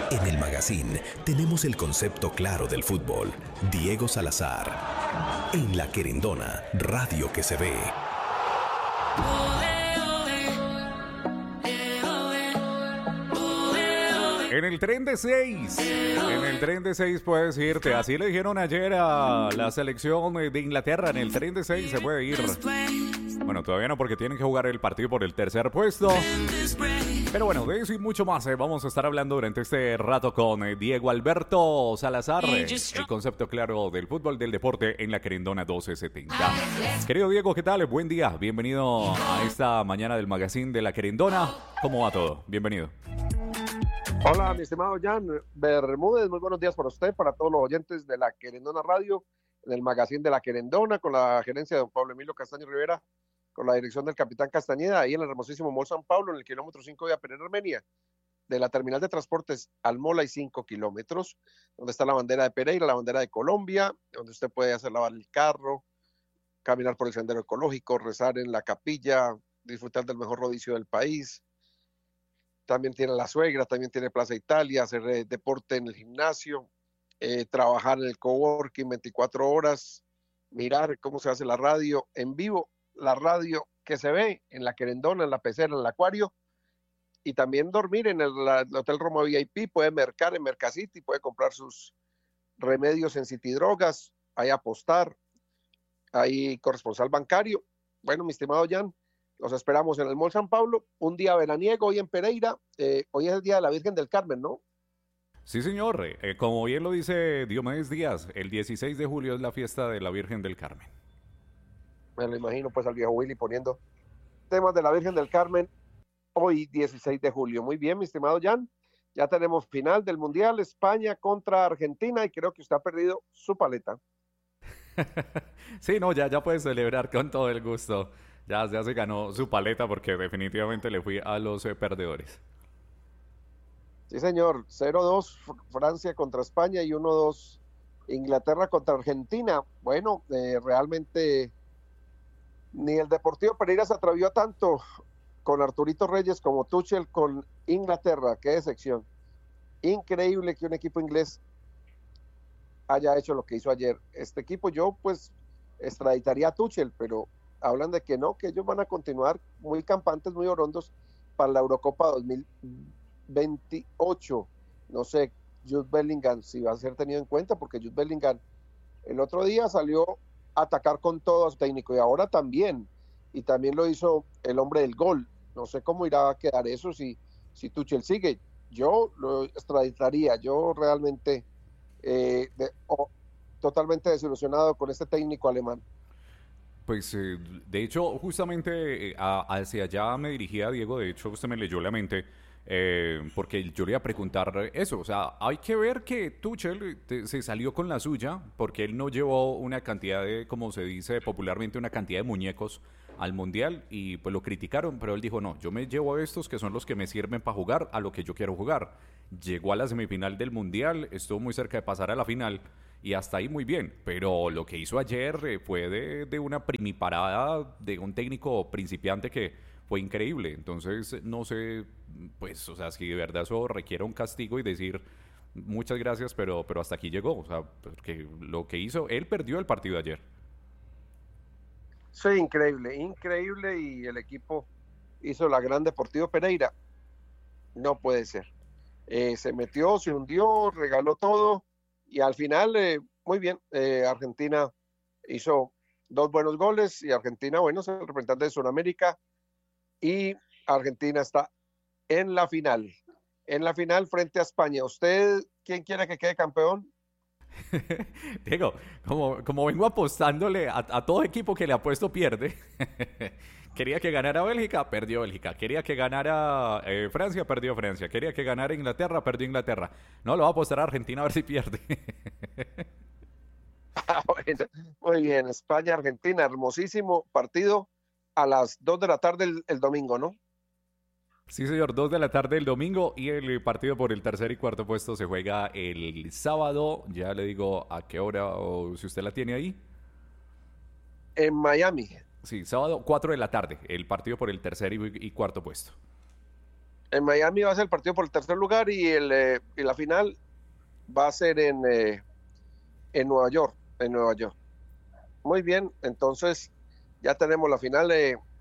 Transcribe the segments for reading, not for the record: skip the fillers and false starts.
En el Magazine tenemos el concepto claro del fútbol. Diego Salazar. En La Querendona, radio que se ve. En el tren de 6. En el tren de 6 puedes irte. Así le dijeron ayer a la selección de Inglaterra. En el tren de 6 se puede ir. Bueno, todavía no, porque tienen que jugar el partido por el tercer puesto. Pero bueno, de eso y mucho más vamos a estar hablando durante este rato con Diego Alberto Salazar. El concepto claro del fútbol, del deporte en La Querendona 1270. Querido Diego, ¿qué tal? Buen día. Bienvenido a esta mañana del Magazine de La Querendona. ¿Cómo va todo? Bienvenido. Hola, mi estimado Jan Bermúdez, muy buenos días para usted, para todos los oyentes de La Querendona Radio, en el Magazine de La Querendona, con la gerencia de don Pablo Emilio Castaño Rivera, con la dirección del capitán Castañeda, ahí en el hermosísimo Mall San Pablo, en el kilómetro 5 de Aperén, Armenia. De la terminal de transportes al mall hay 5 kilómetros, donde está la bandera de Pereira, la bandera de Colombia, donde usted puede hacer lavar el carro, caminar por el sendero ecológico, rezar en la capilla, disfrutar del mejor rodicio del país. También tiene la suegra, también tiene Plaza Italia, hacer deporte en el gimnasio, trabajar en el coworking 24 horas, mirar cómo se hace la radio en vivo, la radio que se ve en La Querendona, en la pecera, en el acuario, y también dormir en el Hotel Roma VIP, puede mercar en Mercacity, puede comprar sus remedios en City Drogas, hay apostar, hay corresponsal bancario. Bueno, mi estimado Jan, los esperamos en el Mall San Pablo, un día veraniego hoy en Pereira. Hoy es el Día de la Virgen del Carmen, ¿no? Sí, señor. Como bien lo dice Diomedes Díaz, el 16 de julio es la fiesta de la Virgen del Carmen. Me lo imagino pues al viejo Willy poniendo temas de la Virgen del Carmen hoy 16 de julio. Muy bien, mi estimado Jan. Ya tenemos final del Mundial, España contra Argentina, y creo que usted ha perdido su paleta. Sí, no, ya puede celebrar con todo el gusto. Ya se ganó su paleta porque definitivamente le fui a los perdedores. Sí, señor. 0-2 Francia contra España y 1-2 Inglaterra contra Argentina. Bueno, realmente ni el Deportivo Pereira se atrevió tanto con Arturito Reyes como Tuchel con Inglaterra. Qué decepción. Increíble que un equipo inglés haya hecho lo que hizo ayer. Este equipo, yo pues extraditaría a Tuchel, pero hablan de que no, que ellos van a continuar muy campantes, muy orondos para la Eurocopa 2028. No sé, Jude Bellingham si va a ser tenido en cuenta, porque Jude Bellingham el otro día salió a atacar con todo a su técnico, y ahora también, y también lo hizo el hombre del gol. No sé cómo irá a quedar eso si Tuchel sigue. Yo lo extraditaría, yo realmente totalmente desilusionado con este técnico alemán. Pues de hecho, justamente hacia allá me dirigía Diego. De hecho, usted me leyó la mente, porque yo le iba a preguntar eso. O sea, hay que ver que Tuchel se salió con la suya, porque él no llevó una cantidad de, como se dice popularmente, una cantidad de muñecos al Mundial, y pues lo criticaron, pero él dijo, no, yo me llevo a estos que son los que me sirven para jugar a lo que yo quiero jugar. Llegó a la semifinal del Mundial, estuvo muy cerca de pasar a la final, y hasta ahí muy bien, pero lo que hizo ayer fue de una primiparada de un técnico principiante que fue increíble. Entonces no sé, pues, o sea, si de verdad eso requiere un castigo y decir muchas gracias, pero hasta aquí llegó. O sea, porque lo que hizo, él perdió el partido ayer. Sí, increíble, y el equipo hizo la gran Deportivo Pereira. No puede ser. Se metió, se hundió, regaló todo, y al final, muy bien, Argentina hizo 2 buenos goles, y Argentina, bueno, es el representante de Sudamérica, y Argentina está en la final frente a España. ¿Usted quién quiere que quede campeón? Diego, como vengo apostándole a todo equipo que le apuesto pierde. Quería que ganara Bélgica, perdió Bélgica. Quería que ganara Francia, perdió Francia. Quería que ganara Inglaterra, perdió Inglaterra. No, lo va a apostar a Argentina a ver si pierde. Bueno, muy bien, España-Argentina, hermosísimo partido a las 2 de la tarde el domingo, ¿no? Sí, señor, 2 de la tarde el domingo, y el partido por el tercer y cuarto puesto se juega el sábado. Ya le digo a qué hora, o si usted la tiene ahí. En Miami. Sí, sábado 4 de la tarde, el partido por el tercer y cuarto puesto. En Miami va a ser el partido por el tercer lugar y la final va a ser en Nueva York, en Nueva York. Muy bien, entonces ya tenemos la final.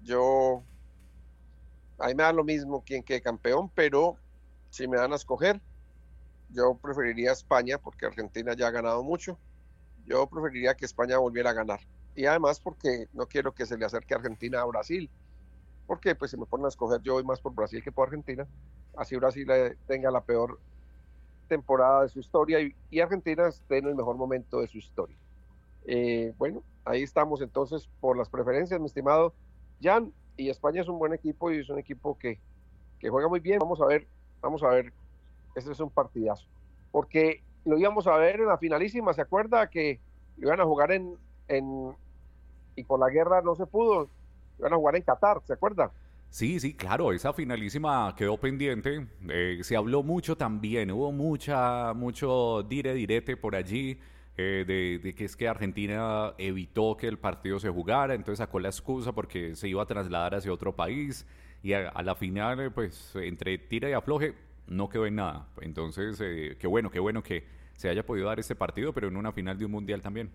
Ahí me da lo mismo quién quede campeón, pero si me dan a escoger, yo preferiría España porque Argentina ya ha ganado mucho. Yo preferiría que España volviera a ganar. Y además porque no quiero que se le acerque Argentina a Brasil, porque pues si me ponen a escoger yo voy más por Brasil que por Argentina. Así Brasil tenga la peor temporada de su historia y Argentina esté en el mejor momento de su historia. Bueno, ahí estamos entonces por las preferencias, mi estimado Jan, y España es un buen equipo y es un equipo que juega muy bien. Vamos a ver, ese es un partidazo, porque lo íbamos a ver en la finalísima, ¿se acuerda? Que iban a jugar y por la guerra no se pudo, iban a jugar en Qatar, ¿se acuerda? Sí, sí, claro, esa finalísima quedó pendiente. Se habló mucho también, hubo mucho direte por allí de que es que Argentina evitó que el partido se jugara, entonces sacó la excusa porque se iba a trasladar hacia otro país y a la final, pues entre tira y afloje, no quedó en nada. Entonces, qué bueno que se haya podido dar este partido, pero en una final de un mundial también.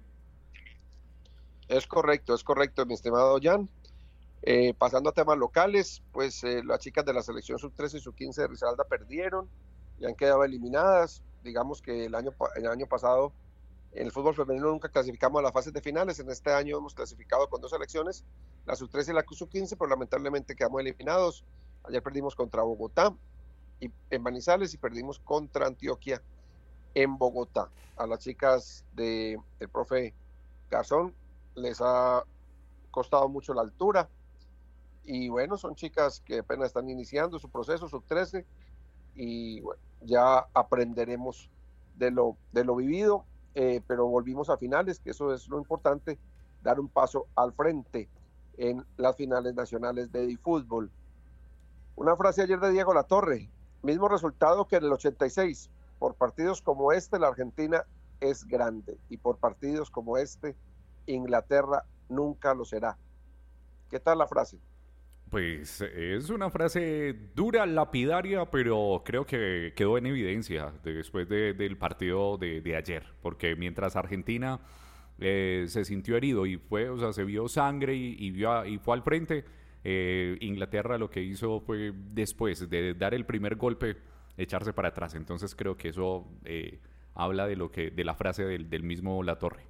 Es correcto, mi estimado Jan. Pasando a temas locales, pues las chicas de la selección sub-13 y sub-15 de Risaralda perdieron y han quedado eliminadas. Digamos que el año pasado en el fútbol femenino nunca clasificamos a las fases de finales. En este año hemos clasificado con 2 selecciones, la sub-13 y la sub-15, pero lamentablemente quedamos eliminados. Ayer perdimos contra Bogotá en Manizales y perdimos contra Antioquia en Bogotá. A las chicas del profe Garzón les ha costado mucho la altura. Y bueno, son chicas que apenas están iniciando su proceso, sub-13, y bueno, ya aprenderemos de lo vivido, pero volvimos a finales, que eso es lo importante, dar un paso al frente en las finales nacionales de fútbol. Una frase ayer de Diego Latorre, mismo resultado que en el 86, por partidos como este la Argentina es grande y por partidos como este Inglaterra nunca lo será. ¿Qué tal la frase? Pues es una frase dura, lapidaria, pero creo que quedó en evidencia después del partido de ayer, porque mientras Argentina se sintió herido y fue, o sea, se vio sangre y fue al frente, Inglaterra lo que hizo fue después de dar el primer golpe echarse para atrás. Entonces creo que eso habla de la frase del mismo Latorre.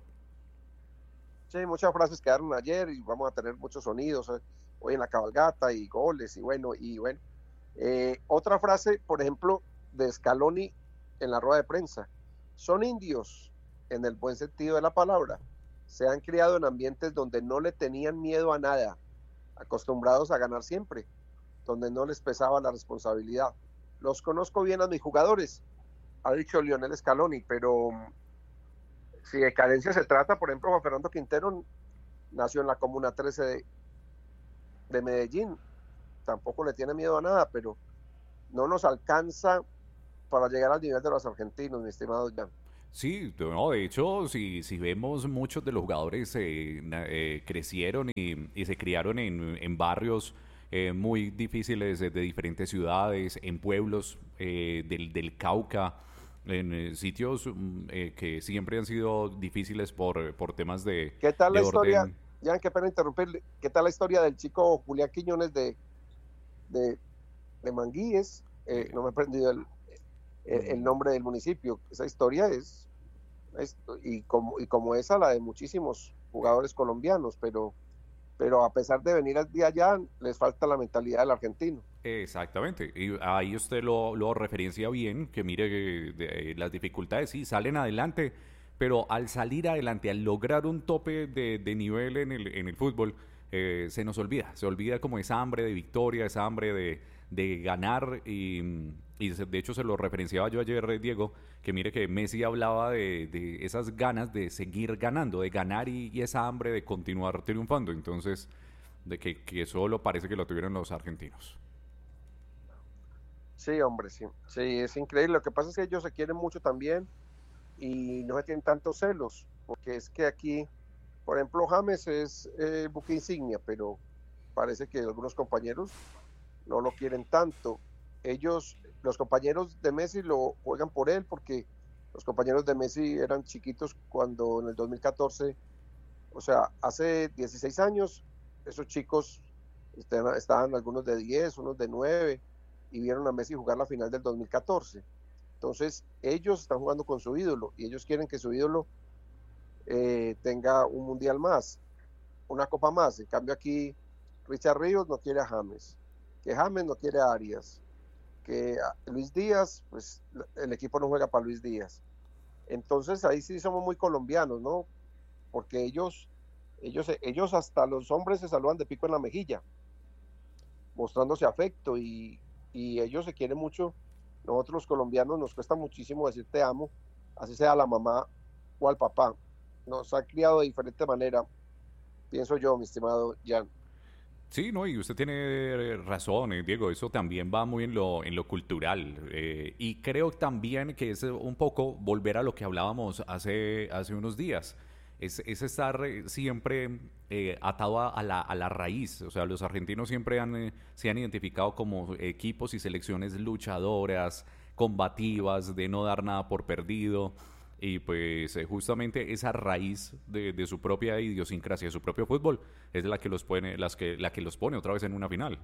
Sí, muchas frases quedaron ayer y vamos a tener muchos sonidos hoy en la cabalgata y goles y bueno. Otra frase, por ejemplo, de Scaloni en la rueda de prensa. Son indios en el buen sentido de la palabra. Se han criado en ambientes donde no le tenían miedo a nada, acostumbrados a ganar siempre, donde no les pesaba la responsabilidad. Los conozco bien a mis jugadores, ha dicho Lionel Scaloni, pero si de carencia se trata, por ejemplo, Juan Fernando Quintero nació en la Comuna 13 de Medellín, tampoco le tiene miedo a nada, pero no nos alcanza para llegar al nivel de los argentinos, mi estimado Jan. Sí, no, de hecho, si vemos muchos de los jugadores crecieron y se criaron en barrios muy difíciles de diferentes ciudades, en pueblos del Cauca, en sitios que siempre han sido difíciles por temas ¿Qué tal de la historia? orden. Jan, qué pena interrumpirle. ¿Qué tal la historia del chico Julián Quiñones de, de Manguíes? No me he aprendido el nombre del municipio. Esa historia y como esa, la de muchísimos jugadores colombianos, pero a pesar de venir de allá, les falta la mentalidad del argentino. Exactamente, y ahí usted lo referencia bien, que mire que las dificultades sí salen adelante, pero al salir adelante, al lograr un tope de nivel en el fútbol, se olvida como esa hambre de victoria, esa hambre de ganar, y de hecho se lo referenciaba yo ayer, Diego, que mire que Messi hablaba de esas ganas de seguir ganando, de ganar y esa hambre de continuar triunfando, entonces de que solo parece que lo tuvieron los argentinos. Sí, hombre, sí. Sí, es increíble. Lo que pasa es que ellos se quieren mucho también y no se tienen tantos celos, porque es que aquí, por ejemplo, James es buque insignia, pero parece que algunos compañeros no lo quieren tanto. los compañeros de Messi lo juegan por él, porque los compañeros de Messi eran chiquitos cuando en el 2014, o sea, hace 16 años, esos chicos estaban algunos de 10, unos de 9, y vieron a Messi jugar la final del 2014. Entonces, ellos están jugando con su ídolo, y ellos quieren que su ídolo tenga un mundial más, una copa más. En cambio aquí, Richard Ríos no quiere a James, que James no quiere a Arias, que Luis Díaz, pues el equipo no juega para Luis Díaz. Entonces ahí sí somos muy colombianos, ¿no? Porque ellos hasta los hombres se saludan de pico en la mejilla, mostrándose afecto, y ellos se quieren mucho. Nosotros los colombianos nos cuesta muchísimo decir te amo, así sea a la mamá o al papá. Nos ha criado de diferente manera, pienso yo, mi estimado Jan. Sí, no, y usted tiene razón, Diego, eso también va muy en lo cultural. Y creo también que es un poco volver a lo que hablábamos hace unos días. Es estar siempre atado a la raíz. O sea, los argentinos siempre se han identificado como equipos y selecciones luchadoras, combativas, de no dar nada por perdido. Y pues justamente esa raíz de su propia idiosincrasia, de su propio fútbol, es la que los pone, la que los pone otra vez en una final.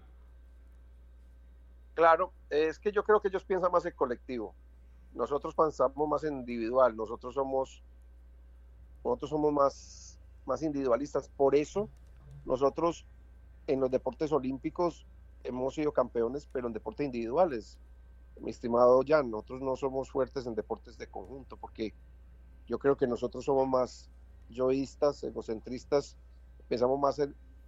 Claro, es que yo creo que ellos piensan más en colectivo. Nosotros pensamos más en individual, nosotros somos más individualistas. Por eso nosotros en los deportes olímpicos hemos sido campeones, pero en deportes individuales. Mi estimado Jan, nosotros no somos fuertes en deportes de conjunto, porque yo creo que nosotros somos más yoístas, egocentristas, pensamos más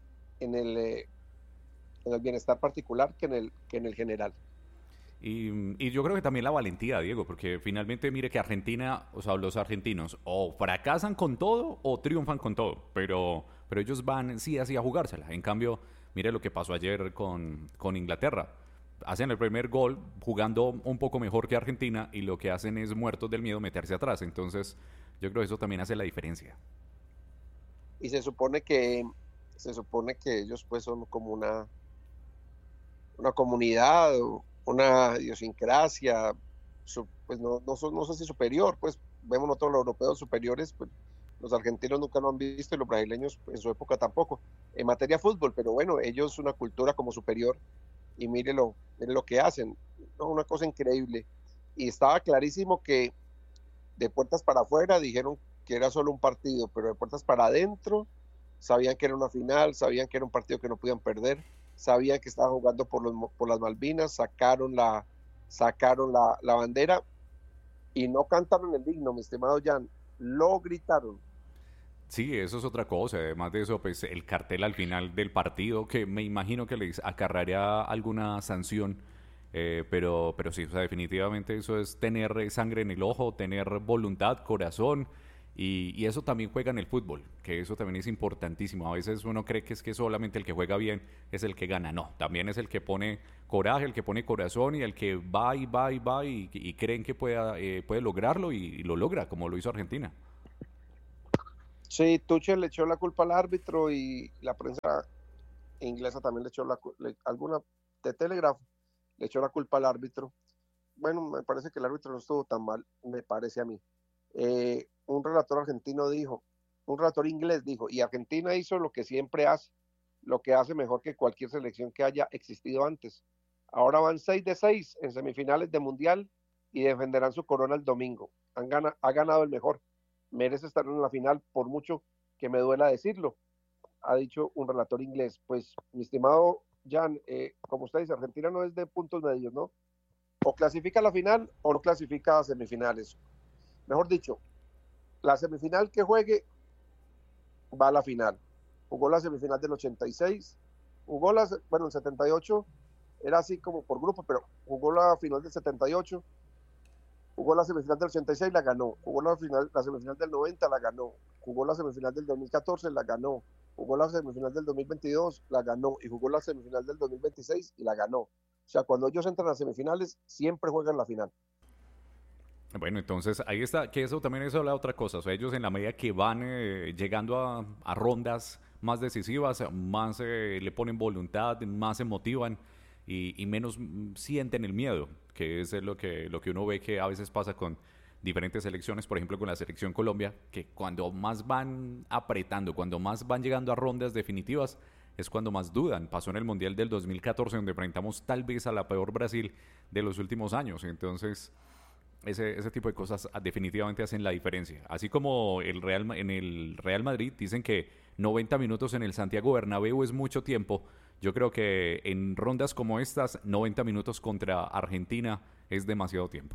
en el bienestar particular que en el general. Y yo creo que también la valentía, Diego, porque finalmente mire que Argentina, o sea, los argentinos o fracasan con todo o triunfan con todo, pero ellos van sí así a jugársela. En cambio, mire lo que pasó ayer con Inglaterra. Hacen el primer gol jugando un poco mejor que Argentina y lo que hacen es muertos del miedo meterse atrás. Entonces, yo creo que eso también hace la diferencia. Y se supone que ellos pues son como una comunidad, una idiosincrasia, pues no sé si superior, pues vemos nosotros los europeos superiores, pues los argentinos nunca lo han visto y los brasileños en su época tampoco, en materia de fútbol, pero bueno, ellos una cultura como superior, y mire lo que hacen, ¿no? Una cosa increíble. Y estaba clarísimo que de puertas para afuera dijeron que era solo un partido, pero de puertas para adentro sabían que era una final, sabían que era un partido que no podían perder, sabían que estaban jugando por las Malvinas, sacaron la bandera y no cantaron el himno, mi estimado Jan, lo gritaron. Sí, eso es otra cosa. Además de eso, pues el cartel al final del partido, que me imagino que les acarrearía alguna sanción, pero sí, o sea, definitivamente eso es tener sangre en el ojo, tener voluntad, corazón, y eso también juega en el fútbol, que eso también es importantísimo. A veces uno cree que es que solamente el que juega bien es el que gana. No, también es el que pone coraje, el que pone corazón y el que va y va y va y creen que puede lograrlo y lo logra, como lo hizo Argentina. Sí, Tuchel le echó la culpa al árbitro, y la prensa inglesa también alguna de Telegraph le echó la culpa al árbitro. Bueno, me parece que el árbitro no estuvo tan mal, me parece a mí. Un relator inglés dijo, y Argentina hizo lo que siempre hace, lo que hace mejor que cualquier selección que haya existido antes. Ahora van 6 de 6 en semifinales de Mundial y defenderán su corona el domingo. Ha ganado el mejor, merece estar en la final, por mucho que me duela decirlo, ha dicho un relator inglés. Pues, mi estimado Jan, como usted dice, Argentina no es de puntos medios, ¿no? O clasifica a la final o no clasifica a semifinales. Mejor dicho, la semifinal que juegue va a la final. Jugó la semifinal del 86, bueno, el 78 era así como por grupo, pero jugó la final del 78, jugó la semifinal del 86, la ganó, jugó la semifinal del 90, la ganó, jugó la semifinal del 2014, la ganó, jugó la semifinal del 2022, la ganó, y jugó la semifinal del 2026 y la ganó. O sea, cuando ellos entran a semifinales, siempre juegan la final. Bueno, entonces ahí está, que eso también es la otra cosa. O sea, ellos en la medida que van llegando a rondas más decisivas, más le ponen voluntad, más se motivan. y menos sienten el miedo, que es lo que uno ve que a veces pasa con diferentes selecciones, por ejemplo con la selección Colombia, que cuando más van apretando, cuando más van llegando a rondas definitivas, es cuando más dudan. Pasó en el Mundial del 2014, donde enfrentamos tal vez a la peor Brasil de los últimos años. Entonces, ese tipo de cosas definitivamente hacen la diferencia. Así como en el Real Madrid dicen que 90 minutos en el Santiago Bernabéu es mucho tiempo, yo creo que en rondas como estas, 90 minutos contra Argentina es demasiado tiempo.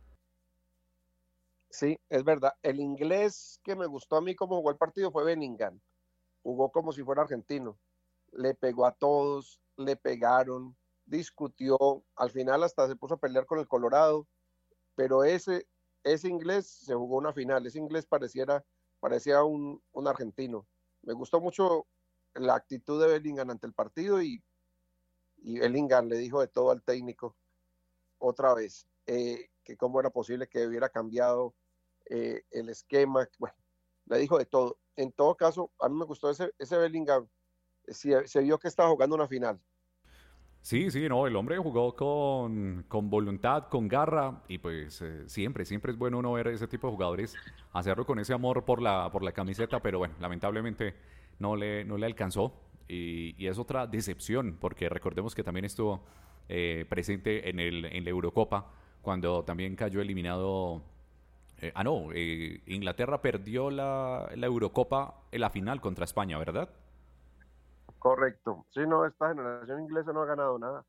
Sí, es verdad. El inglés que me gustó a mí como jugó el partido fue Bellingham. Jugó como si fuera argentino. Le pegó a todos, le pegaron, discutió, al final hasta se puso a pelear con el Colorado, pero ese inglés se jugó una final, ese inglés parecía un argentino. Me gustó mucho la actitud de Bellingham ante el partido y Bellingham le dijo de todo al técnico otra vez, que cómo era posible que hubiera cambiado el esquema, bueno, le dijo de todo. En todo caso, a mí me gustó ese Bellingham, se vio que estaba jugando una final. Sí, sí, no, el hombre jugó con voluntad, con garra y pues siempre es bueno uno ver ese tipo de jugadores hacerlo con ese amor por la camiseta, pero bueno, lamentablemente no le alcanzó y es otra decepción porque recordemos que también estuvo presente en la Eurocopa cuando también cayó eliminado. No, Inglaterra perdió la Eurocopa en la final contra España, ¿verdad? Correcto. Sí, no, esta generación inglesa no ha ganado nada.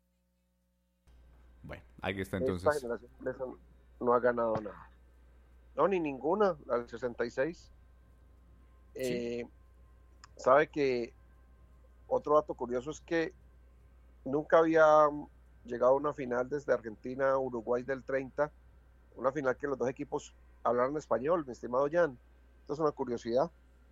Bueno, ahí está Esta entonces. generación inglesa no ha ganado nada. No, ni ninguna, la del 66. Sí. Eh, sabe que otro dato curioso es que nunca había llegado a una final desde Argentina-Uruguay del 30, una final que los dos equipos hablaran español, mi estimado Jan. Esto es una curiosidad.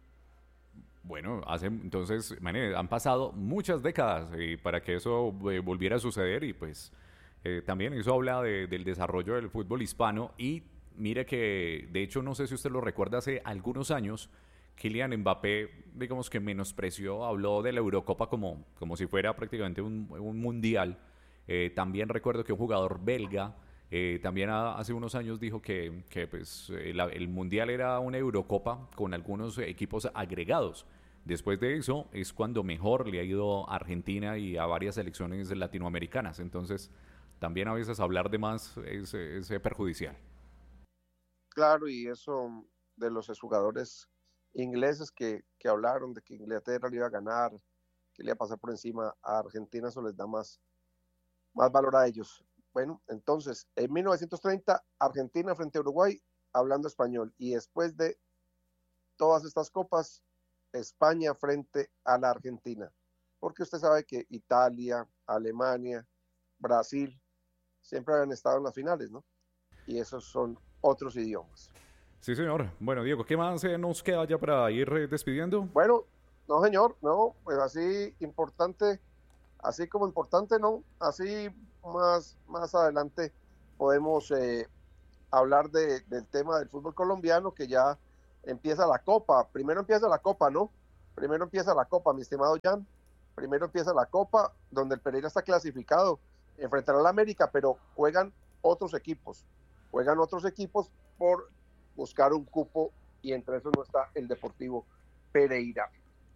Bueno, entonces, han pasado muchas décadas para que eso volviera a suceder y pues también eso habla del desarrollo del fútbol hispano y mire que, de hecho, no sé si usted lo recuerda, hace algunos años, Kylian Mbappé, digamos que menospreció, habló de la Eurocopa como si fuera prácticamente un mundial. También recuerdo que un jugador belga también hace unos años dijo que pues, el Mundial era una Eurocopa con algunos equipos agregados. Después de eso es cuando mejor le ha ido a Argentina y a varias selecciones latinoamericanas. Entonces, también a veces hablar de más es perjudicial. Claro, y eso de los jugadores ingleses que hablaron de que Inglaterra le iba a ganar, que le iba a pasar por encima a Argentina, eso les da más valor a ellos. Bueno, entonces, en 1930, Argentina frente a Uruguay, hablando español. Y después de todas estas copas, España frente a la Argentina. Porque usted sabe que Italia, Alemania, Brasil, siempre han estado en las finales, ¿no? Y esos son otros idiomas. Sí, señor. Bueno, Diego, ¿qué más nos queda ya para ir despidiendo? Bueno, no, señor, no, pues así importante, así como importante, no, así más adelante podemos hablar del tema del fútbol colombiano, que ya empieza la Copa. Primero empieza la Copa, ¿no? Primero empieza la Copa, mi estimado Jan. Primero empieza la Copa, donde el Pereira está clasificado. Enfrentará al América, pero otros equipos. Juegan otros equipos por buscar un cupo y entre esos no está el Deportivo Pereira.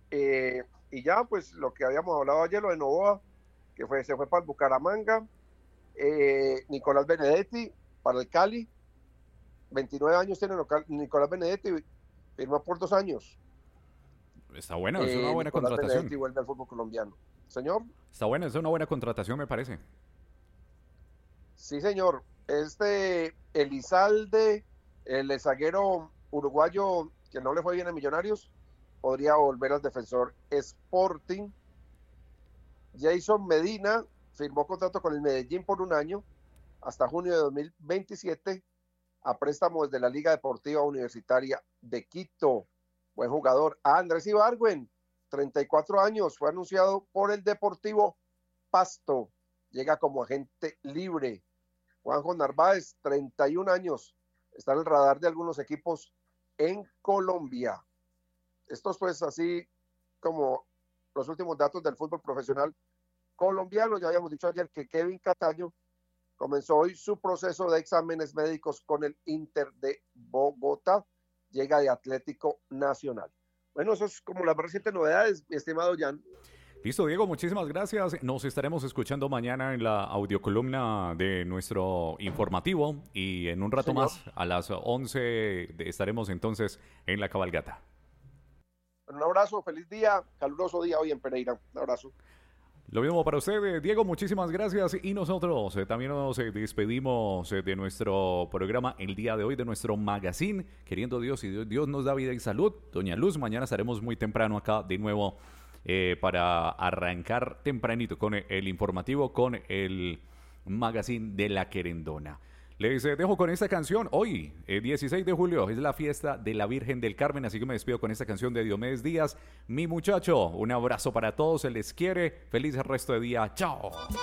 Y ya, pues lo que habíamos hablado ayer, lo de Novoa, se fue para el Bucaramanga. Nicolás Benedetti para el Cali. 29 años tiene Nicolás Benedetti, firmó por 2 años. Está bueno, es una buena Nicolás contratación. Benedetti vuelve al fútbol colombiano. Señor. Está buena, es una buena contratación, me parece. Sí, señor. Elizalde, el zaguero uruguayo que no le fue bien a Millonarios, podría volver al Defensor Sporting. Jason Medina firmó contrato con el Medellín por 1 año hasta junio de 2027 a préstamo desde la Liga Deportiva Universitaria de Quito. Buen jugador. Andrés Ibargüen, 34 años, fue anunciado por el Deportivo Pasto. Llega como agente libre. Juanjo Narváez, 31 años, está en el radar de algunos equipos en Colombia. Estos pues así como los últimos datos del fútbol profesional colombiano. Ya habíamos dicho ayer que Kevin Cataño comenzó hoy su proceso de exámenes médicos con el Inter de Bogotá. Llega de Atlético Nacional. Bueno, eso es como las recientes novedades, mi estimado Jan. Listo, Diego, muchísimas gracias. Nos estaremos escuchando mañana en la audiocolumna de nuestro informativo y en un rato más, a las 11, estaremos entonces en la cabalgata. Un abrazo, feliz día, caluroso día hoy en Pereira. Un abrazo. Lo mismo para usted, Diego, muchísimas gracias. Y nosotros también nos despedimos de nuestro programa el día de hoy, de nuestro magazine. Queriendo Dios, y Dios nos da vida y salud. Doña Luz, mañana estaremos muy temprano acá de nuevo para arrancar tempranito con el informativo, con el magazine de La Querendona. Les dejo con esta canción. Hoy, 16 de julio, es la fiesta de la Virgen del Carmen, así que me despido con esta canción de Diomedes Díaz. Mi muchacho, un abrazo para todos, se les quiere. Feliz resto de día. Chao.